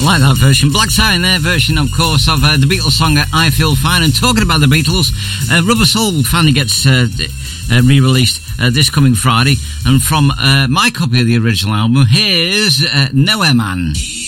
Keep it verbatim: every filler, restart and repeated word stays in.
like that version. Black Tie in their version, of course, of uh, the Beatles song I Feel Fine. And talking about the Beatles, uh, Rubber Soul finally gets uh, uh, re-released uh, this coming Friday. And from uh, my copy of the original album, here's uh, Nowhere Man.